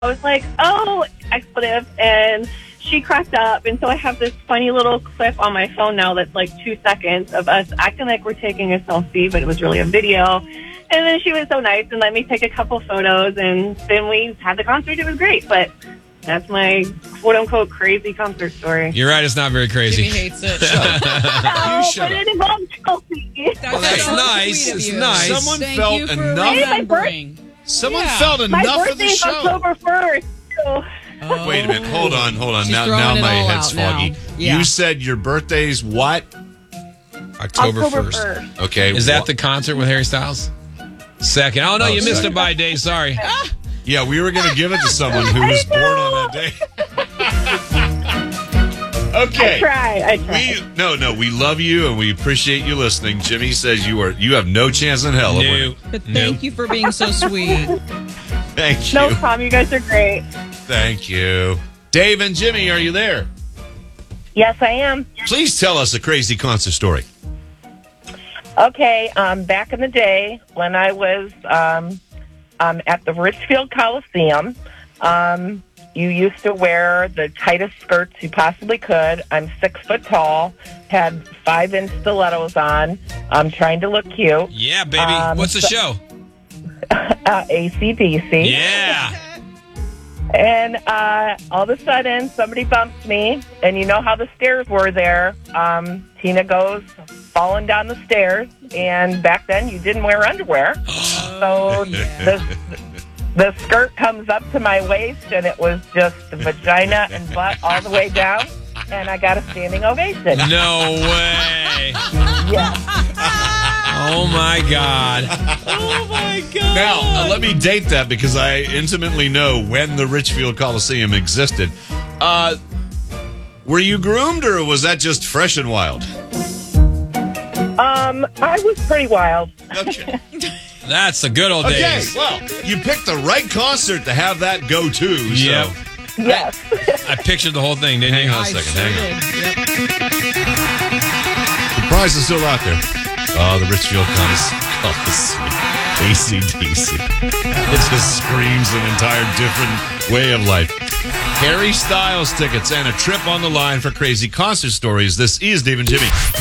I was like, oh, expletive, and she cracked up. And so I have this funny little clip on my phone now that's like 2 seconds of us acting like we're taking a selfie, but it was really a video. And then she was so nice and let me take a couple photos, and then we had the concert. It was great, but that's my quote-unquote crazy concert story. You're right, it's not very crazy. Jimmy hates it. But it involves selfies. That's so nice. sweet of It's you. nice. Someone Thank felt you for enough. remembering. Someone Yeah. felt My enough of the birthday's show. October 1st. So. Oh. Wait a minute. Hold on. She's Now throwing it my all head's out now. foggy. Yeah. You said your birthday's what? October 1st. Okay. Is that the concert with Harry Styles? Second. Oh, no, you missed it by a day. Sorry. Yeah, we were going to give it to someone who was born on that day. Okay. I try. We love you and we appreciate you listening. Jimmy says you have no chance in hell of winning. But thank you for being so sweet. Thank you. No problem. You guys are great. Thank you. Dave and Jimmy, are you there? Yes, I am. Please tell us a crazy concert story. Okay, back in the day when I was at the Richfield Coliseum, you used to wear the tightest skirts you possibly could. I'm 6 foot tall, had 5-inch stilettos on. I'm trying to look cute. Yeah, baby. What's the show? AC/DC. Yeah. And all of a sudden, somebody bumps me, and you know how the stairs were there. Tina goes falling down the stairs, and back then you didn't wear underwear. So the skirt comes up to my waist, and it was just vagina and butt all the way down, and I got a standing ovation. No way. Yeah. Oh, my God. Oh, my God. Now, let me date that because I intimately know when the Richfield Coliseum existed. Were you groomed, or was that just fresh and wild? I was pretty wild. Okay. That's the good old Okay, days. well, you picked the right concert to have that go-to. So. Yep. Yes. I pictured the whole thing, didn't Hang you? on a second. Hang on. Yep. The prize is still out there. Oh, the Richfield Coliseum. AC/DC. It just screams an entire different way of life. Harry Styles tickets and a trip on the line for crazy concert stories. This is Dave and Jimmy.